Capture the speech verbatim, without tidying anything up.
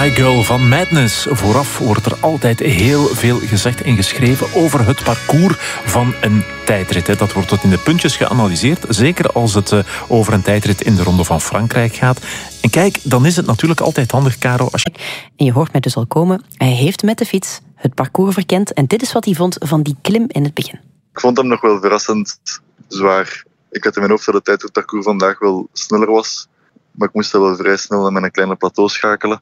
My Girl van Madness. Vooraf wordt er altijd heel veel gezegd en geschreven over het parcours van een tijdrit. Dat wordt tot in de puntjes geanalyseerd, zeker als het over een tijdrit in de Ronde van Frankrijk gaat. En kijk, dan is het natuurlijk altijd handig, Caro. Als je... En je hoort mij dus al komen, hij heeft met de fiets het parcours verkend en dit is wat hij vond van die klim in het begin. Ik vond hem nog wel verrassend zwaar. Ik had in mijn hoofd dat het tijdritparcours vandaag wel sneller was. Maar ik moest wel vrij snel naar mijn kleine plateau schakelen.